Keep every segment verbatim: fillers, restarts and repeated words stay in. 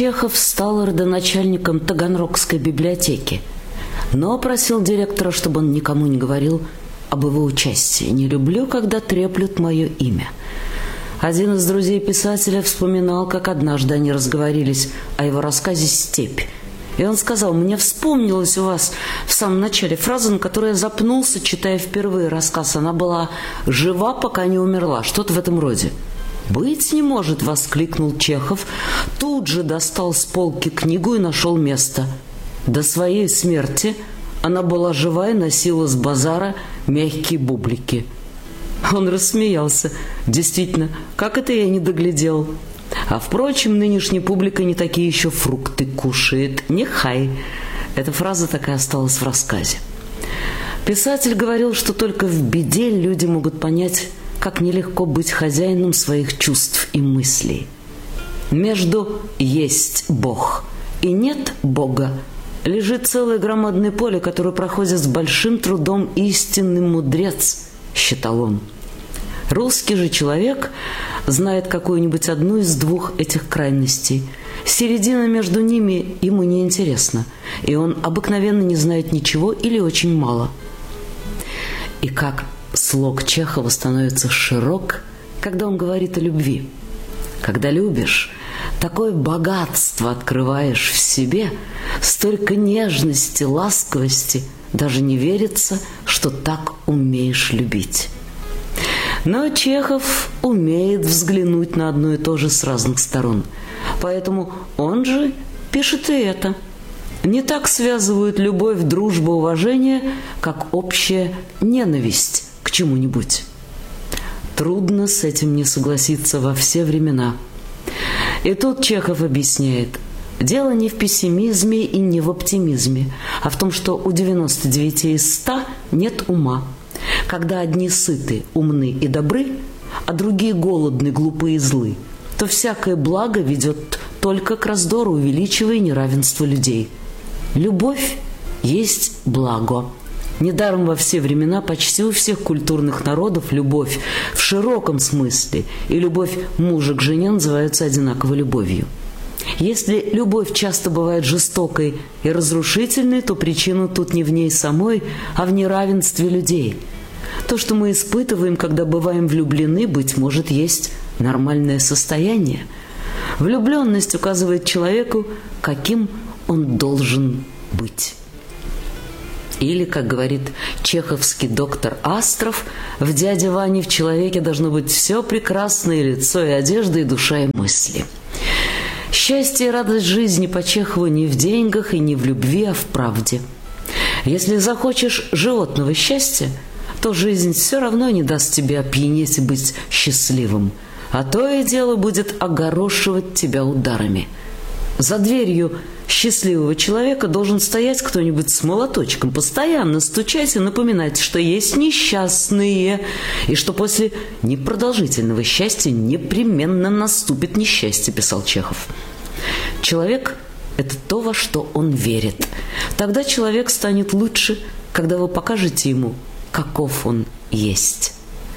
Чехов стал родоначальником Таганрогской библиотеки, но просил директора, чтобы он никому не говорил об его участии. «Не люблю, когда треплют мое имя». Один из друзей писателя вспоминал, как однажды они разговорились о его рассказе «Степь». И он сказал: «Мне вспомнилась у вас в самом начале фраза, на которой я запнулся, читая впервые рассказ. Она была жива, пока не умерла». Что-то в этом роде. «Быть не может!» — воскликнул Чехов. Тут же достал с полки книгу и нашел место. До своей смерти она была жива и носила с базара мягкие бублики. Он рассмеялся. «Действительно, как это я не доглядел? А, впрочем, нынешняя публика не такие еще фрукты кушает. Нехай». Эта фраза так и осталась в рассказе. Писатель говорил, что только в беде люди могут понять, как нелегко быть хозяином своих чувств и мыслей. Между «есть Бог» и «нет Бога» лежит целое громадное поле, которое проходит с большим трудом истинный мудрец, считал он. Русский же человек знает какую-нибудь одну из двух этих крайностей. Середина между ними ему не интересна, и он обыкновенно не знает ничего или очень мало. И как слог Чехова становится широк, когда он говорит о любви. Когда любишь, такое богатство открываешь в себе, столько нежности, ласковости, даже не верится, что так умеешь любить. Но Чехов умеет взглянуть на одно и то же с разных сторон. Поэтому он же пишет и это. Не так связывают любовь, дружбу, уважение, как общая ненависть к чему-нибудь. Трудно с этим не согласиться во все времена. И тут Чехов объясняет: дело не в пессимизме и не в оптимизме, а в том, что у девяноста девяти из ста нет ума. Когда одни сыты, умны и добры, а другие голодны, глупы и злы, то всякое благо ведет только к раздору, увеличивая неравенство людей. Любовь есть благо. Недаром во все времена почти у всех культурных народов любовь в широком смысле и любовь мужа к жене называются одинаково любовью. Если любовь часто бывает жестокой и разрушительной, то причина тут не в ней самой, а в неравенстве людей. То, что мы испытываем, когда бываем влюблены, быть может, есть нормальное состояние. Влюбленность указывает человеку, каким он должен быть. Или, как говорит чеховский доктор Астров, в дяде Ване в человеке должно быть все прекрасное: лицо и одежда, и душа, и мысли. Счастье и радость жизни по Чехову не в деньгах и не в любви, а в правде. Если захочешь животного счастья, то жизнь все равно не даст тебе опьянеть и быть счастливым, а то и дело будет огорошивать тебя ударами. За дверью счастливого человека должен стоять кто-нибудь с молоточком, постоянно стучать и напоминать, что есть несчастные, и что после непродолжительного счастья непременно наступит несчастье, писал Чехов. Человек – это то, во что он верит. Тогда человек станет лучше, когда вы покажете ему, каков он есть.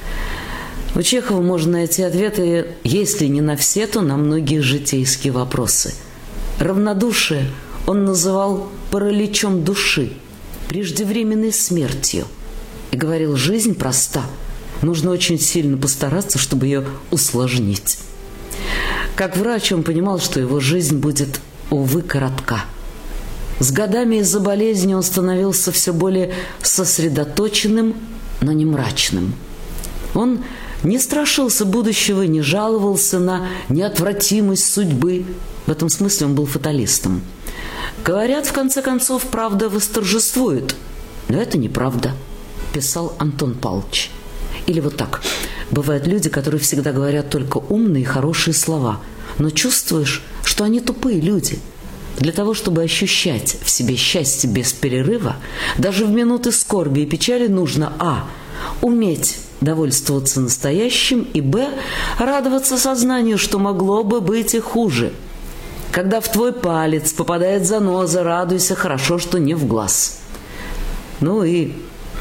У Чехова можно найти ответы, если не на все, то на многие житейские вопросы. Равнодушие он называл параличом души, преждевременной смертью. И говорил: жизнь проста, нужно очень сильно постараться, чтобы ее усложнить. Как врач он понимал, что его жизнь будет, увы, коротка. С годами из-за болезни он становился все более сосредоточенным, но не мрачным. Он не страшился будущего, не жаловался на неотвратимость судьбы. В этом смысле он был фаталистом. Говорят, в конце концов, правда восторжествует. Но это неправда, писал Антон Павлович. Или вот так. Бывают люди, которые всегда говорят только умные и хорошие слова, но чувствуешь, что они тупые люди. Для того, чтобы ощущать в себе счастье без перерыва, даже в минуты скорби и печали нужно а. уметь довольствоваться настоящим, и б. радоваться сознанию, что могло бы быть и хуже. Когда в твой палец попадает заноза, радуйся, хорошо, что не в глаз. Ну и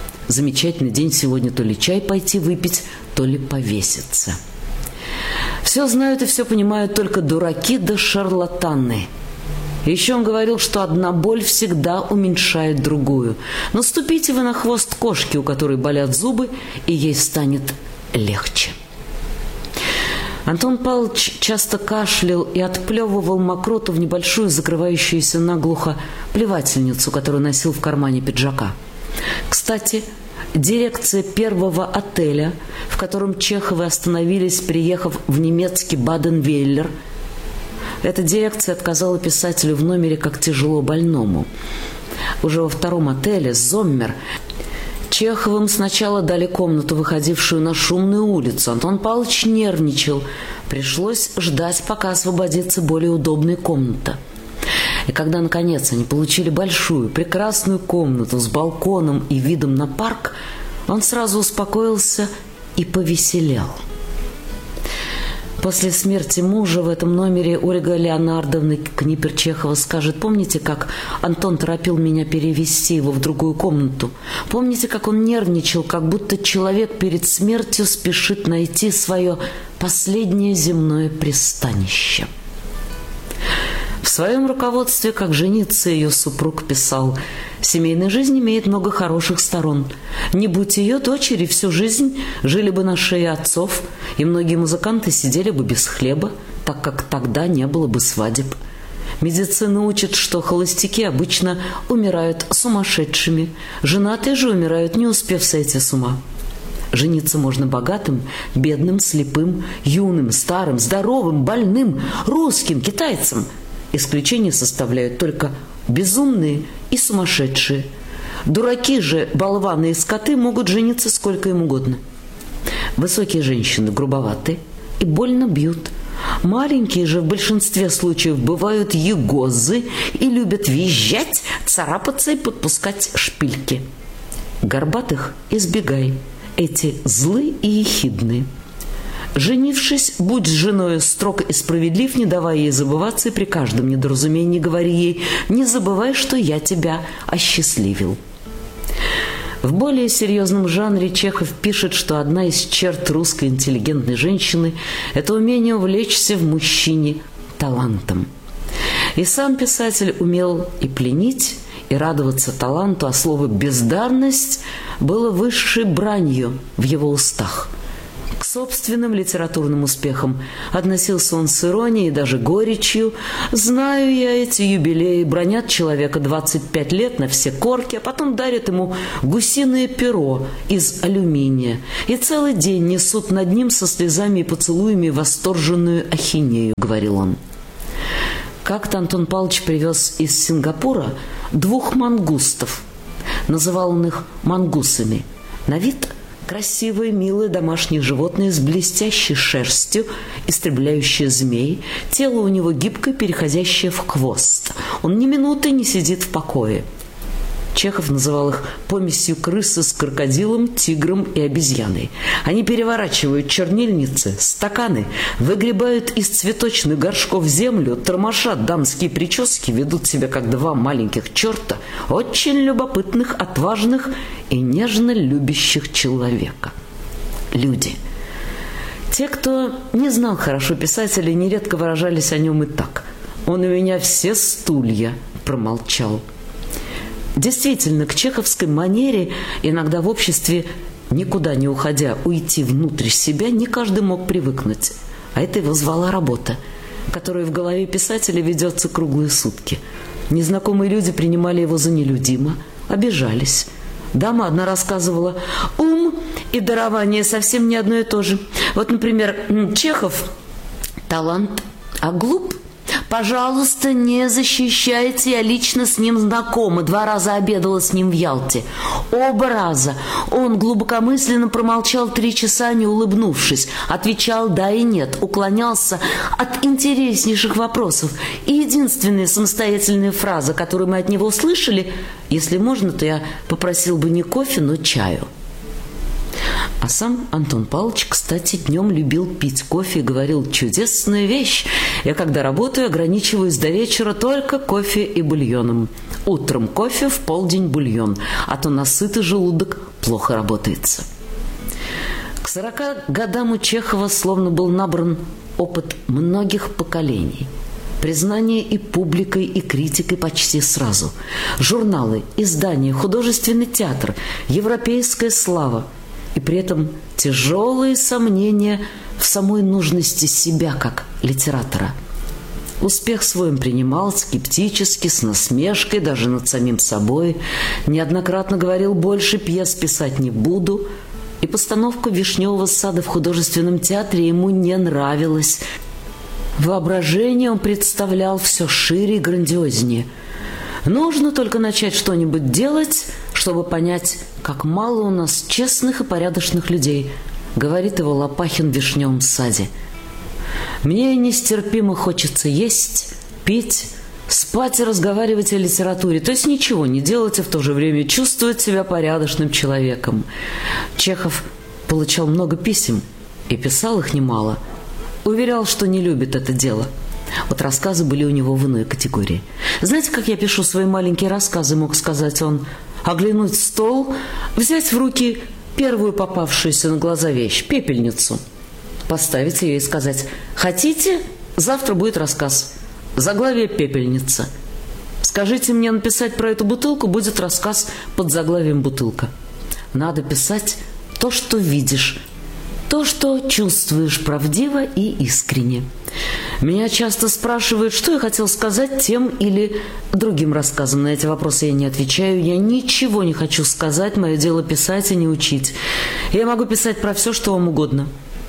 замечательный день сегодня: то ли чай пойти выпить, то ли повеситься. Все знают и все понимают только дураки да шарлатаны. Еще он говорил, что одна боль всегда уменьшает другую. Наступите вы на хвост кошки, у которой болят зубы, и ей станет легче. Антон Павлович часто кашлял и отплевывал мокроту в небольшую закрывающуюся наглухо плевательницу, которую носил в кармане пиджака. Кстати, дирекция первого отеля, в котором Чеховы остановились, приехав в немецкий Баден-Вейлер, эта дирекция отказала писателю в номере как тяжело больному. Уже во втором отеле «Зоммер» Чеховым сначала дали комнату, выходившую на шумную улицу. Антон Павлович нервничал. Пришлось ждать, пока освободится более удобная комната. И когда, наконец, они получили большую, прекрасную комнату с балконом и видом на парк, он сразу успокоился и повеселел. После смерти мужа в этом номере Ольга Леонардовна Книпер-Чехова скажет: «Помните, как Антон торопил меня перевести его в другую комнату? Помните, как он нервничал, как будто человек перед смертью спешит найти свое последнее земное пристанище?» В своем руководстве, как жениться ее супруг писал: «Семейная жизнь имеет много хороших сторон. Не будь ее, дочери всю жизнь жили бы на шее отцов, и многие музыканты сидели бы без хлеба, так как тогда не было бы свадеб. Медицина учит, что холостяки обычно умирают сумасшедшими, женатые же умирают, не успев сойти с ума. Жениться можно богатым, бедным, слепым, юным, старым, здоровым, больным, русским, китайцем. Исключение составляют только безумные и сумасшедшие. Дураки же, болваны и скоты могут жениться сколько им угодно. Высокие женщины грубоваты и больно бьют. Маленькие же в большинстве случаев бывают егозы и любят визжать, царапаться и подпускать шпильки. Горбатых избегай, эти злы и ехидные. Женившись, будь с женою строг и справедлив, не давая ей забываться, и при каждом недоразумении говори ей: не забывай, что я тебя осчастливил». В более серьезном жанре Чехов пишет, что одна из черт русской интеллигентной женщины – это умение увлечься в мужчине талантом. И сам писатель умел и пленить, и радоваться таланту, а слово «бездарность» было высшей бранью в его устах. К собственным литературным успехам относился он с иронией и даже горечью. «Знаю я эти юбилеи, бронят человека двадцать пять лет на все корки, а потом дарят ему гусиное перо из алюминия и целый день несут над ним со слезами и поцелуями восторженную ахинею», — говорил он. Как-то Антон Павлович привез из Сингапура двух мангустов. Называл он их мангусами. На вид красивые, милые домашние животные с блестящей шерстью, истребляющие змей. Тело у него гибкое, переходящее в хвост. Он ни минуты не сидит в покое. Чехов называл их помесью крысы с крокодилом, тигром и обезьяной. Они переворачивают чернильницы, стаканы, выгребают из цветочных горшков землю, тормошат дамские прически, ведут себя как два маленьких черта, очень любопытных, отважных и нежно любящих человека. Люди. Те, кто не знал хорошо писателя, нередко выражались о нем и так: «Он у меня все стулья промолчал». Действительно, к чеховской манере, иногда в обществе, никуда не уходя, уйти внутрь себя, не каждый мог привыкнуть. А это его звала работа, которая в голове писателя ведется круглые сутки. Незнакомые люди принимали его за нелюдимо, обижались. Дама одна рассказывала: ум и дарование совсем не одно и то же. Вот, например, Чехов – талант, а глуп. Пожалуйста, не защищайте, я лично с ним знакома, два раза обедала с ним в Ялте. Оба раза он глубокомысленно промолчал три часа, не улыбнувшись, отвечал «да» и «нет», уклонялся от интереснейших вопросов. И единственная самостоятельная фраза, которую мы от него услышали: «Если можно, то я попросил бы не кофе, но чаю». А сам Антон Павлович, кстати, днем любил пить кофе и говорил: «Чудесная вещь! Я, когда работаю, ограничиваюсь до вечера только кофе и бульоном. Утром кофе, в полдень бульон, а то на сытый желудок плохо работается». К сорока годам у Чехова словно был набран опыт многих поколений. Признание и публикой, и критикой почти сразу. Журналы, издания, художественный театр, европейская слава. И при этом тяжелые сомнения в самой нужности себя как литератора. Успех свой он принимал скептически, с насмешкой, даже над самим собой. Неоднократно говорил: больше пьес писать не буду. И постановка «Вишневого сада» в художественном театре ему не нравилась. Воображение он представлял все шире и грандиознее. Нужно только начать что-нибудь делать, чтобы понять, как мало у нас честных и порядочных людей, говорит его Лопахин в «Вишневом саде». Мне нестерпимо хочется есть, пить, спать и разговаривать о литературе, то есть ничего не делать, а в то же время чувствовать себя порядочным человеком. Чехов получал много писем и писал их немало. Уверял, что не любит это дело. Вот рассказы были у него в иной категории. Знаете, как я пишу свои маленькие рассказы, мог сказать он? Оглянуть стол, взять в руки первую попавшуюся на глаза вещь, пепельницу, поставить ее и сказать: хотите, завтра будет рассказ. Заглавие «Пепельница». Скажите мне написать про эту бутылку, будет рассказ под заглавием «Бутылка». Надо писать то, что видишь, то, что чувствуешь правдиво и искренне. Меня часто спрашивают, что я хотел сказать тем или другим рассказом. На эти вопросы я не отвечаю. Я ничего не хочу сказать. Мое дело писать и не учить. Я могу писать про все, что вам угодно.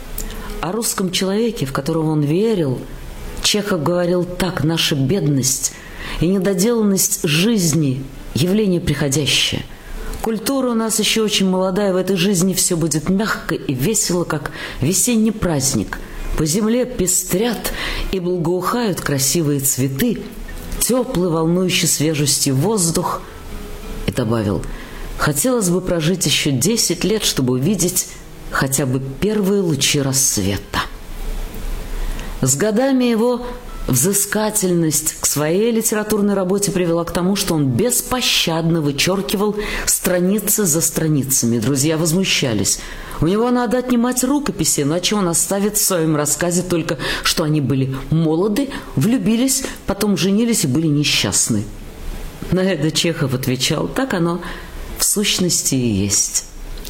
О русском человеке, в которого он верил, Чехов говорил так: наша бедность и недоделанность жизни – явление приходящее. Культура у нас еще очень молодая, в этой жизни все будет мягко и весело, как весенний праздник. По земле пестрят и благоухают красивые цветы, теплый, волнующий свежестью воздух. И добавил: хотелось бы прожить еще десять лет, чтобы увидеть хотя бы первые лучи рассвета. С годами его взыскательность к своей литературной работе привела к тому, что он беспощадно вычеркивал страницы за страницами. Друзья возмущались. У него надо отнимать рукописи, иначе он оставит в своем рассказе только, что они были молоды, влюбились, потом женились и были несчастны. На это Чехов отвечал: так оно в сущности и есть.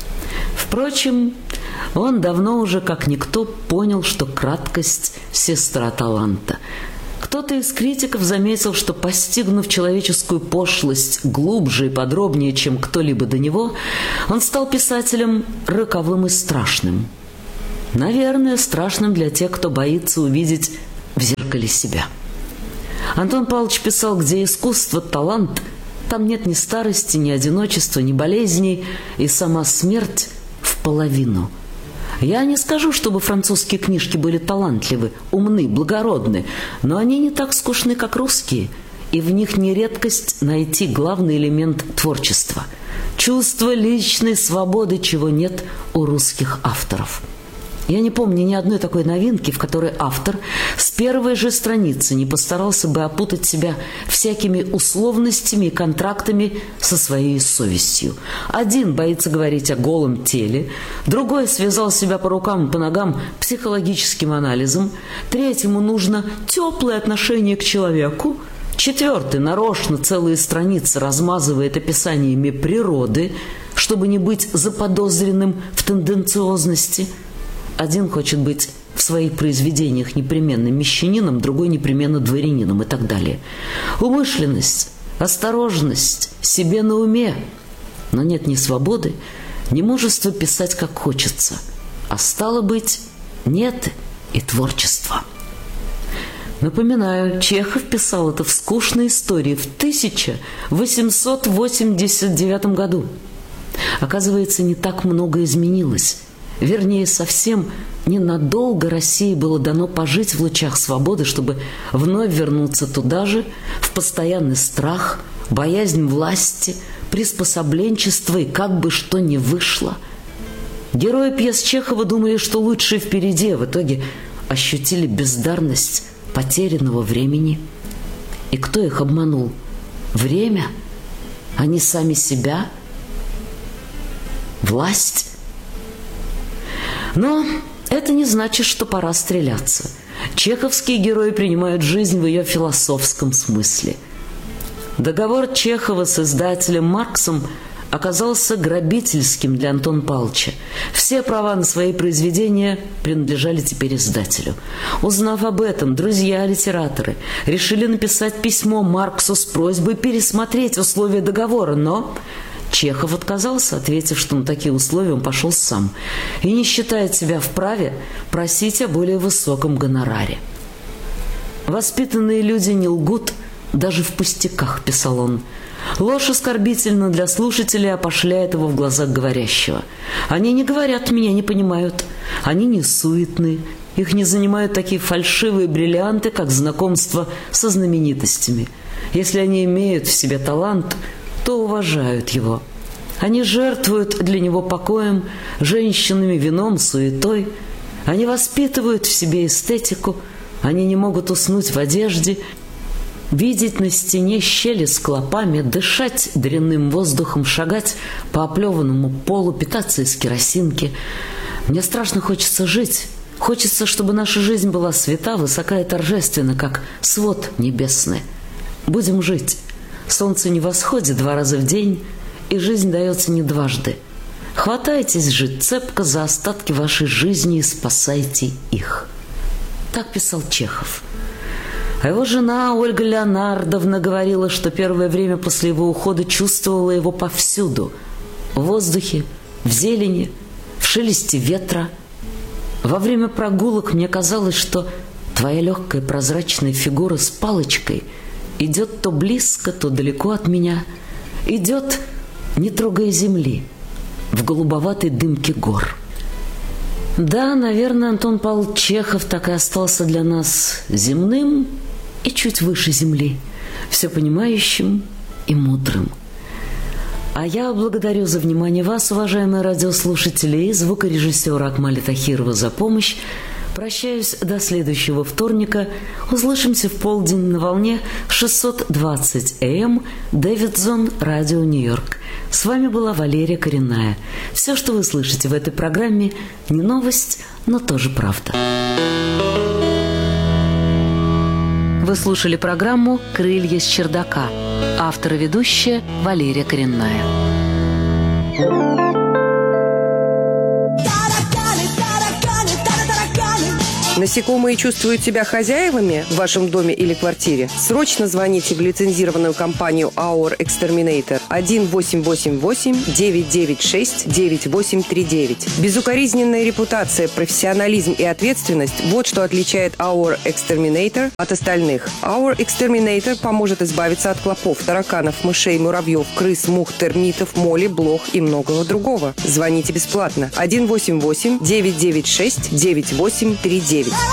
Впрочем, он давно уже, как никто, понял, что краткость – сестра таланта. Кто-то из критиков заметил, что, постигнув человеческую пошлость глубже и подробнее, чем кто-либо до него, он стал писателем роковым и страшным. Наверное, страшным для тех, кто боится увидеть в зеркале себя. Антон Павлович писал: где искусство, талант, там нет ни старости, ни одиночества, ни болезней, и сама смерть в половину. Я не скажу, чтобы французские книжки были талантливы, умны, благородны, но они не так скучны, как русские, и в них не редкость найти главный элемент творчества – чувство личной свободы, чего нет у русских авторов. Я не помню ни одной такой новинки, в которой автор с первой же страницы не постарался бы опутать себя всякими условностями и контрактами со своей совестью. Один боится говорить о голом теле, другой связал себя по рукам и по ногам психологическим анализом, третьему нужно теплое отношение к человеку, четвертый нарочно целые страницы размазывает описаниями природы, чтобы не быть заподозренным в тенденциозности. Один хочет быть в своих произведениях непременно мещанином, другой непременно дворянином и так далее. Умышленность, осторожность, себе на уме. Но нет ни свободы, ни мужества писать, как хочется. А стало быть, нет и творчества. Напоминаю, Чехов писал это в «Скучной истории» в тысяча восемьсот восемьдесят девятом году. Оказывается, не так много изменилось. Вернее, совсем ненадолго России было дано пожить в лучах свободы, чтобы вновь вернуться туда же, в постоянный страх, боязнь власти, приспособленчество и как бы что ни вышло. Герои пьес Чехова думали, что лучшее впереди, а в итоге ощутили бездарность потерянного времени. И кто их обманул? Время? Они сами себя? Власть? Но это не значит, что пора стреляться. Чеховские герои принимают жизнь в ее философском смысле. Договор Чехова с издателем Марксом оказался грабительским для Антона Павловича. Все права на свои произведения принадлежали теперь издателю. Узнав об этом, друзья-литераторы решили написать письмо Марксу с просьбой пересмотреть условия договора, но Чехов отказался, ответив, что на такие условия он пошел сам и не считает себя вправе просить о более высоком гонораре. «Воспитанные люди не лгут даже в пустяках», – писал он. Ложь оскорбительна для слушателя и опошляет его в глазах говорящего. Они не говорят, меня не понимают. Они не суетны. Их не занимают такие фальшивые бриллианты, как знакомство со знаменитостями. Если они имеют в себе талант, то уважают его. Они жертвуют для него покоем, женщинами, вином, суетой. Они воспитывают в себе эстетику. Они не могут уснуть в одежде, видеть на стене щели с клопами, дышать дрянным воздухом, шагать по оплеванному полу, питаться из керосинки. Мне страшно хочется жить. Хочется, чтобы наша жизнь была свята, высока и торжественна, как свод небесный. Будем жить. Солнце не восходит два раза в день, и жизнь дается не дважды. Хватайтесь же цепко за остатки вашей жизни и спасайте их. Так писал Чехов. А его жена Ольга Леонардовна говорила, что первое время после его ухода чувствовала его повсюду. В воздухе, в зелени, в шелесте ветра. Во время прогулок мне казалось, что твоя легкая прозрачная фигура с палочкой идет то близко, то далеко от меня. Идет, не трогая земли, в голубоватой дымке гор. Да, наверное, Антон Павлович Чехов так и остался для нас земным и чуть выше земли, всепонимающим и мудрым. А я благодарю за внимание вас, уважаемые радиослушатели, и звукорежиссера Акмаля Тахирова за помощь. Прощаюсь до следующего вторника. Услышимся в полдень на волне шестьсот двадцать эй эм Дэвидсон, Радио Нью-Йорк. С вами была Валерия Коренная. Все, что вы слышите в этой программе, не новость, но тоже правда. Вы слушали программу «Крылья с чердака». Автор и ведущая Валерия Коренная. Насекомые чувствуют себя хозяевами в вашем доме или квартире? Срочно звоните в лицензированную компанию Our Exterminator один восемь восемь восемь девять девять шесть девять восемь три девять. Безукоризненная репутация, профессионализм и ответственность – вот что отличает Our Exterminator от остальных. Our Exterminator поможет избавиться от клопов, тараканов, мышей, муравьев, крыс, мух, термитов, моли, блох и многого другого. Звоните бесплатно один восемь восемь девять девять шесть девять восемь три девять.